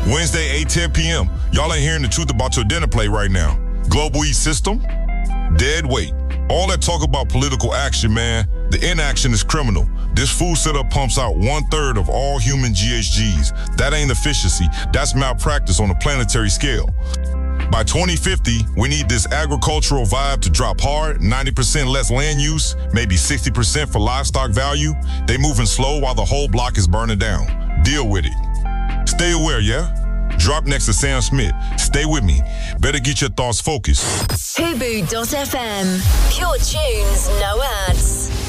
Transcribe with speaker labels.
Speaker 1: Wednesday, 8:10 p.m. Y'all ain't hearing the truth about your dinner plate right now. Global E system, dead weight. All that talk about political action, man, the inaction is criminal. This food setup pumps out 1/3 of all human GHGs. That ain't efficiency. That's malpractice on a planetary scale. By 2050, we need this agricultural vibe to drop hard, 90% less land use, maybe 60% for livestock value. They moving slow while the whole block is burning down. Deal with it. Stay aware, yeah? Drop next to Sam Smith. Stay with me. Better get your thoughts focused.
Speaker 2: Hubu.fm. Pure tunes, no ads.